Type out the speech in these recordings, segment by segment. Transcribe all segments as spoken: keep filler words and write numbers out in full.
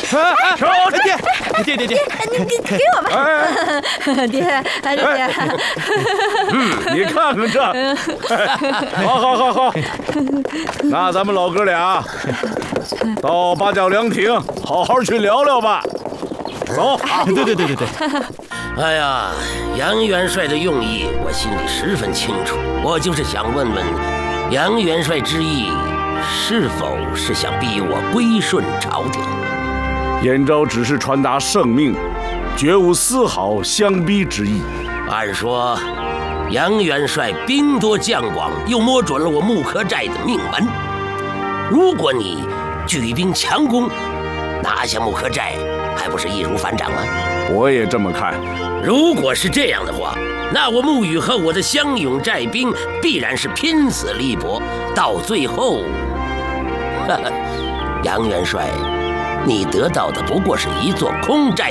爹，爹爹爹， 你给给我吧，爹，爹。 嗯，你看看这，好好好好，那咱们老哥俩到八角凉亭好好去聊聊吧。走， 对对对对对。 哎呀，杨元帅的用意我心里十分清楚，我就是想问问，杨元帅之意是否是想逼我归顺朝廷？ 燕昭只是传达圣命，绝无丝毫相逼之意。 按说，杨元帅兵多将广，又摸准了我木柯寨的命门。如果你举兵强攻，拿下木柯寨，还不是易如反掌吗？ 我也这么看。 如果是这样的话，那我沐雨和我的湘勇寨兵必然是拼死力搏，到最后，哈哈，杨元帅，你得到的不过是一座空寨。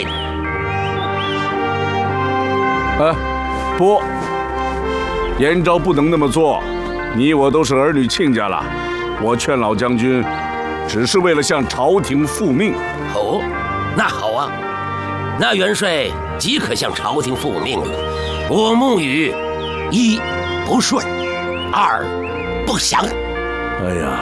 哎，不，燕昭不能那么做。你我都是儿女亲家了，我劝老将军，只是为了向朝廷复命。 哦，那好啊，那元帅即可向朝廷复命了。我沐雨，一不顺，二不降。 哎呀，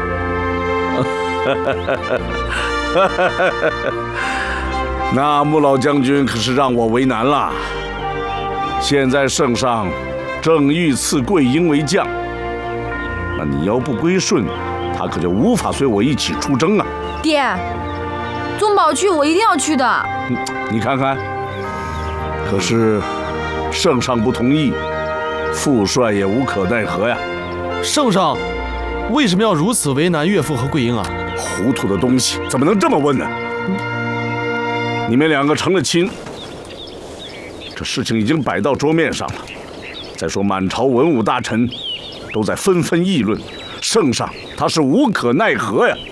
那穆老将军可是让我为难了。现在圣上正御赐桂英为将，那你要不归顺，他可就无法随我一起出征啊。 爹，宗保去，我一定要去的。 你你看看，可是圣上不同意，父帅也无可奈何呀。 圣上为什么要如此为难岳父和桂英啊？ 糊涂的东西，怎么能这么问呢？你们两个成了亲，这事情已经摆到桌面上了。再说满朝文武大臣都在纷纷议论，圣上他是无可奈何呀。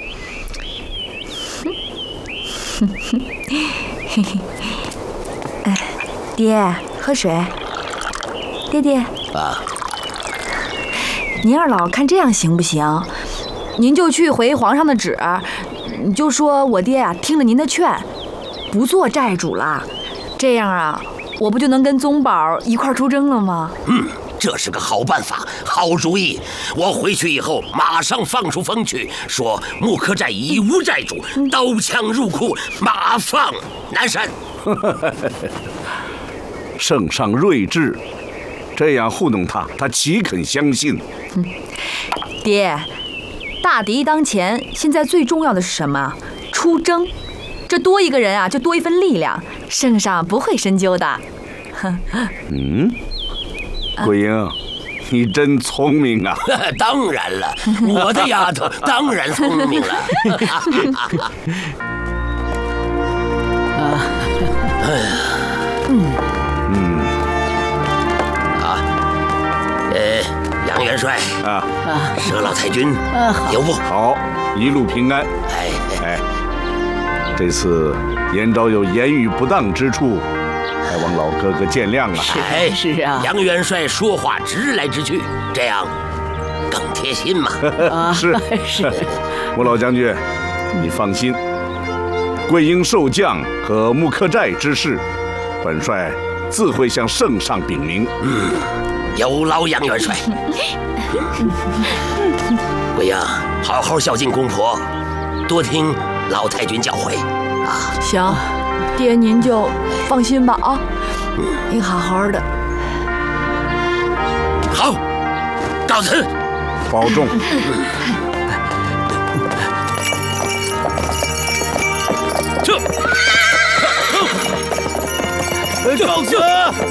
哎，爹，喝水。爹爹啊， 您二老看这样行不行？您就去回皇上的旨，你就说我爹啊听了您的劝，不做寨主了。这样啊，我不就能跟宗保一块出征了吗？ 嗯，这是个好办法，好主意。我回去以后马上放出风去，说木柯寨已无寨主，刀枪入库，马放南山。 圣上睿智，这样糊弄他，他岂肯相信？ 嗯，爹，大敌当前，现在最重要的是什么？出征。这多一个人啊，就多一份力量。圣上不会深究的。 嗯，桂英，你真聪明啊！ 当然了，我的丫头当然聪明了。哎呀，嗯嗯，好，呃，杨元帅啊，佘老太君有不？ 好，一路平安。哎哎。这次燕昭有言语不当之处，还望老哥哥见谅啊！ 哎，是啊，杨元帅说话直来直去，这样更贴心嘛。 是是，穆老将军，你放心，桂英受将和木柯寨之事，本帅自会向圣上禀明。 嗯，有劳杨元帅。桂英，好好孝敬公婆，多听老太君教诲啊！ 行，爹您就放心吧啊，你好好的。 好，告辞， 保重。 撤，撤，告辞。